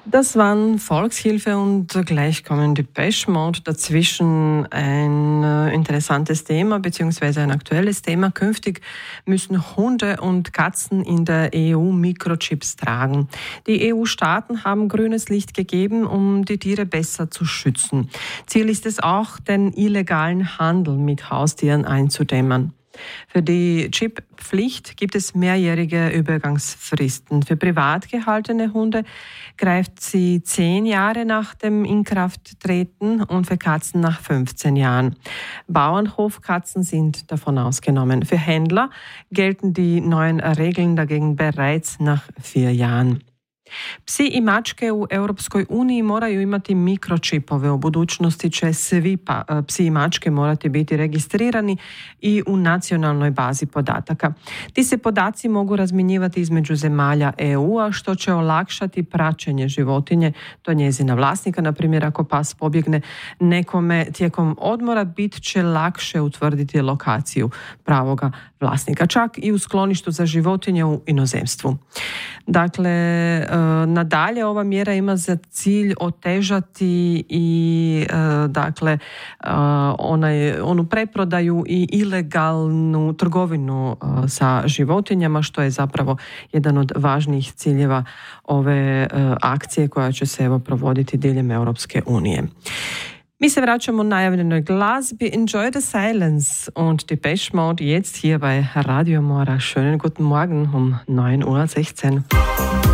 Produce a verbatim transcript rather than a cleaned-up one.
Das waren Volkshilfe und gleich kommen Depeche Mode dazwischen. Ein äh, interessantes Thema bzw. ein aktuelles Thema. Künftig müssen Hunde und Katzen in der E U Mikrochips tragen. Die E U-Staaten haben grünes Licht gegeben, um die Tiere besser zu schützen. Ziel ist es auch, den illegalen Handel mit Haustieren einzudämmen. Für die Chip-Pflicht gibt es mehrjährige Übergangsfristen. Für privat gehaltene Hunde greift sie zehn Jahre nach dem Inkrafttreten und für Katzen nach fünfzehn Jahren. Bauernhofkatzen sind davon ausgenommen. Für Händler gelten die neuen Regeln dagegen bereits nach vier Jahren. Psi i mačke u Europskoj uniji moraju imati mikročipove. U budućnosti će svi pa, psi i mačke morati biti registrirani i u nacionalnoj bazi podataka. Ti se podaci mogu razmjenjivati između zemalja E U-a, što će olakšati praćenje životinje do njezina vlasnika. Na primjer, ako pas pobjegne nekome tijekom odmora, bit će lakše utvrditi lokaciju pravoga vlasnika, čak i u skloništu za životinje u inozemstvu. Dakle, nadalje ova mjera ima za cilj otežati i dakle onaj, onu preprodaju i ilegalnu trgovinu sa životinjama, što je zapravo jedan od važnijih ciljeva ove akcije koja će se evo provoditi diljem Europske unije. Mi se vraćamo najavljenoj glazbi Enjoy the Silence und Depeche Mode jetzt hier bei Radio Mora. Schönen guten Morgen um neun Uhr sechzehn.